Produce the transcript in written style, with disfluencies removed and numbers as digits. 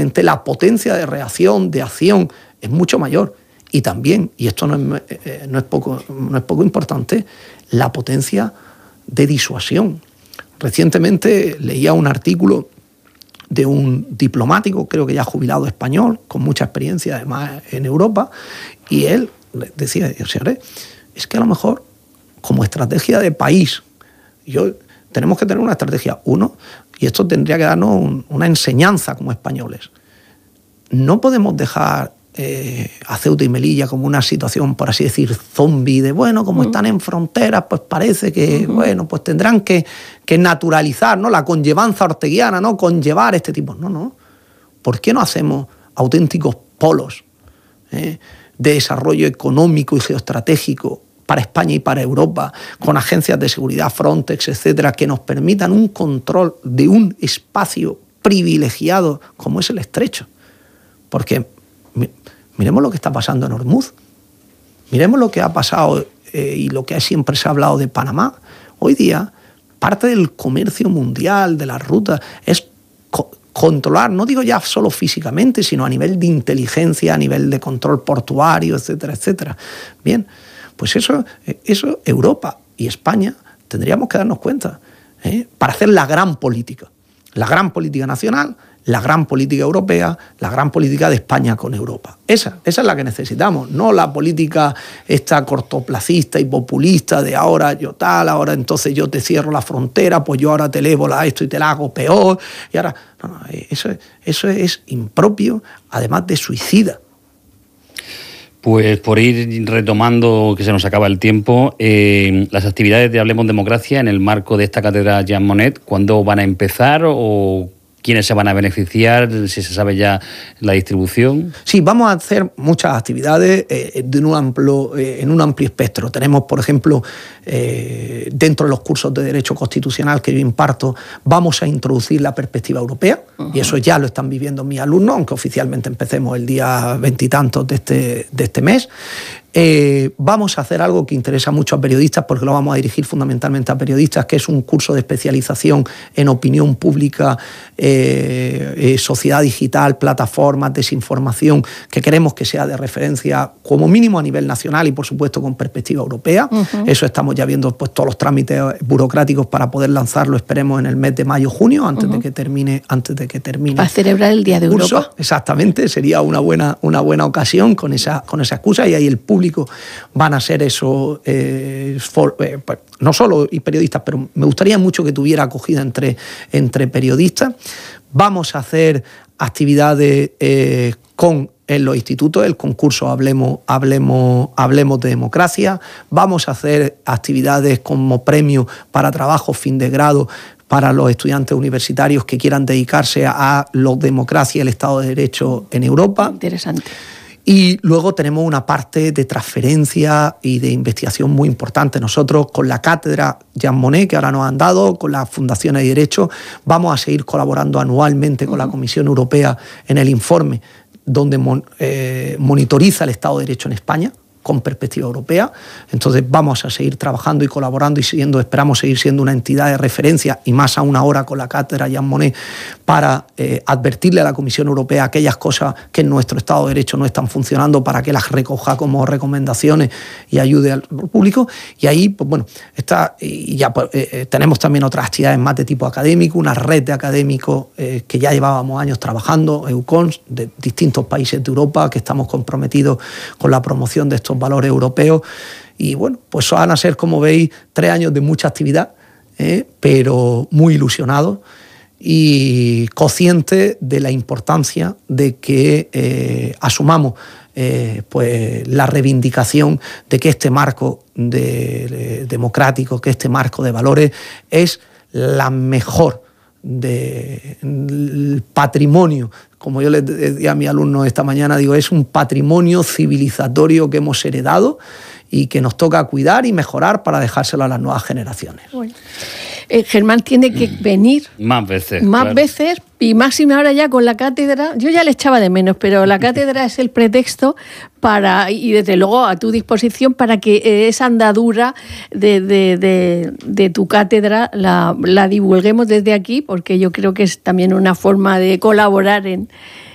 obviamente la potencia de reacción, de acción, es mucho mayor. Y también, y esto no es poco importante, la potencia de disuasión. Recientemente leía un artículo de un diplomático, creo que ya jubilado español, con mucha experiencia además en Europa, y él decía, señores, es que a lo mejor como estrategia de país, tenemos que tener una estrategia, y esto tendría que darnos una enseñanza como españoles. No podemos dejar a Ceuta y Melilla como una situación, por así decir, zombie, de como están en fronteras, pues parece que, pues tendrán que naturalizar, ¿no?, la conllevanza orteguiana, ¿no?, conllevar este tipo. No. ¿Por qué no hacemos auténticos polos de desarrollo económico y geoestratégico para España y para Europa, con agencias de seguridad, Frontex, etcétera, que nos permitan un control de un espacio privilegiado como es el Estrecho? Porque miremos lo que está pasando en Hormuz, miremos lo que ha pasado y lo que siempre se ha hablado de Panamá. Hoy día, parte del comercio mundial, de las rutas, es controlar, no digo ya solo físicamente, sino a nivel de inteligencia, a nivel de control portuario, etcétera, etcétera. Bien, pues eso Europa y España tendríamos que darnos cuenta, para hacer la gran política nacional, la gran política europea, la gran política de España con Europa. Esa es la que necesitamos, no la política esta cortoplacista y populista de ahora entonces yo te cierro la frontera, pues yo ahora te elevo esto y te la hago peor, y ahora... No, eso es impropio, además de suicida. Pues por ir retomando, que se nos acaba el tiempo, las actividades de Hablemos Democracia en el marco de esta cátedra Jean Monnet, ¿cuándo van a empezar o quiénes se van a beneficiar, si se sabe ya la distribución? Sí, vamos a hacer muchas actividades en un amplio espectro. Tenemos, por ejemplo, dentro de los cursos de Derecho Constitucional que yo imparto, vamos a introducir la perspectiva europea, y eso ya lo están viviendo mis alumnos, aunque oficialmente empecemos el día 20 y tantos de este mes. Vamos a hacer algo que interesa mucho a periodistas, porque lo vamos a dirigir fundamentalmente a periodistas, que es un curso de especialización en opinión pública, sociedad digital, plataformas, desinformación, que queremos que sea de referencia como mínimo a nivel nacional y por supuesto con perspectiva europea. Eso estamos ya viendo, pues, todos los trámites burocráticos para poder lanzarlo, esperemos en el mes de mayo-junio, antes de que termine. Para celebrar el Día de Europa. Exactamente, sería una buena ocasión con esa excusa, y ahí el público van a ser eso, pues, no solo y periodistas, pero me gustaría mucho que tuviera acogida entre periodistas. Vamos a hacer actividades en los institutos, el concurso Hablemos de Democracia. Vamos a hacer actividades como premio para trabajo fin de grado para los estudiantes universitarios que quieran dedicarse a la democracia y el Estado de Derecho en Europa. Interesante. Y luego tenemos una parte de transferencia y de investigación muy importante. Nosotros, con la cátedra Jean Monnet, que ahora nos han dado, con las fundaciones de derecho, vamos a seguir colaborando anualmente con la Comisión Europea en el informe donde monitoriza el Estado de Derecho en España, con perspectiva europea. Entonces vamos a seguir trabajando y colaborando y esperamos seguir siendo una entidad de referencia, y más aún ahora con la cátedra Jean Monnet, para advertirle a la Comisión Europea aquellas cosas que en nuestro Estado de Derecho no están funcionando, para que las recoja como recomendaciones y ayude al público. Y ahí, pues bueno, tenemos también otras actividades más de tipo académico, una red de académicos que ya llevábamos años trabajando, EUCONS, de distintos países de Europa, que estamos comprometidos con la promoción de estos valores europeos. Y bueno, pues van a ser, como veis, 3 años de mucha actividad, pero muy ilusionados y conscientes de la importancia de que asumamos pues la reivindicación de que este marco democrático, que este marco de valores es la mejor del patrimonio. Como yo les decía a mis alumnos esta mañana, digo, es un patrimonio civilizatorio que hemos heredado y que nos toca cuidar y mejorar para dejárselo a las nuevas generaciones. Bueno. Germán tiene que venir más veces, y máxime ahora ya con la cátedra. Yo ya le echaba de menos, pero la cátedra es el pretexto y desde luego a tu disposición para que esa andadura de tu cátedra la divulguemos desde aquí, porque yo creo que es también una forma de colaborar en